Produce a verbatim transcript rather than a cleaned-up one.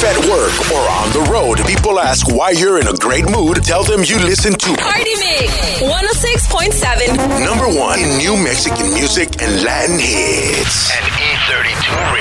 at work or on the road, people ask why you're in a great mood. Tell them you listen to Party Mix one oh six point seven. Number one in new Mexican music and Latin hits. And E thirty-two